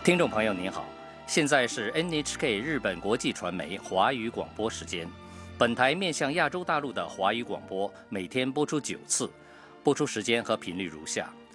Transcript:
听众朋友您好，现在是 NHK 日本国际传媒华语广播时间。本台面向亚洲大陆的华语广播每天播出9次，播出时间和频率如下